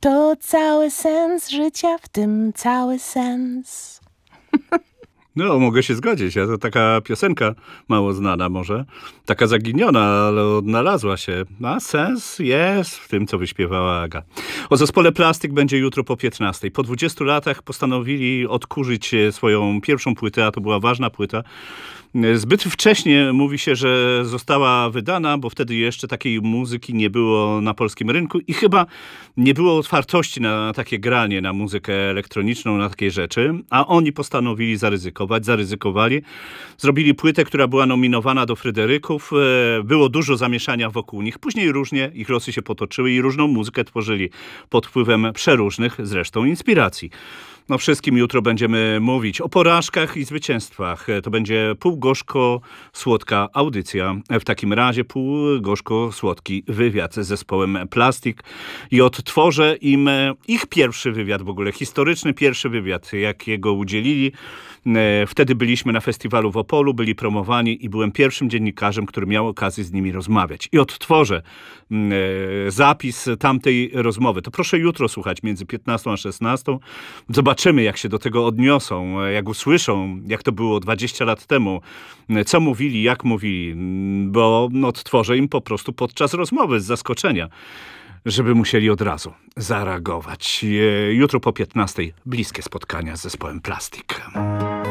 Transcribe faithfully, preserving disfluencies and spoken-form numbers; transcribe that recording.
To cały sens życia, w tym cały sens. No, mogę się zgodzić. Ja to taka piosenka mało znana może. Taka zaginiona, ale odnalazła się. A sens jest w tym, co wyśpiewała Aga. O zespole Plastik będzie jutro po piętnastej. Po dwudziestu latach postanowili odkurzyć swoją pierwszą płytę, a to była ważna płyta. Zbyt wcześnie mówi się, że została wydana, bo wtedy jeszcze takiej muzyki nie było na polskim rynku i chyba nie było otwartości na takie granie, na muzykę elektroniczną, na takie rzeczy, a oni postanowili zaryzykować, zaryzykowali. Zrobili płytę, która była nominowana do Fryderyków. Było dużo zamieszania wokół nich. Później różnie ich losy się potoczyły i różną muzykę tworzyli pod wpływem przeróżnych zresztą inspiracji. No wszystkim jutro będziemy mówić o porażkach i zwycięstwach. To będzie półgorzko-słodka audycja. W takim razie półgorzko-słodki wywiad z zespołem Plastik i odtworzę im ich pierwszy wywiad w ogóle, historyczny pierwszy wywiad, jakiego udzielili. Wtedy byliśmy na festiwalu w Opolu, byli promowani i byłem pierwszym dziennikarzem, który miał okazję z nimi rozmawiać. I odtworzę zapis tamtej rozmowy. To proszę jutro słuchać między piętnastą a szesnastą. Zobaczymy, jak się do tego odniosą, jak usłyszą, jak to było dwadzieścia lat temu, co mówili, jak mówili, bo odtworzę im po prostu podczas rozmowy z zaskoczenia, żeby musieli od razu zareagować. Jutro po piętnastej bliskie spotkania z zespołem Plastik.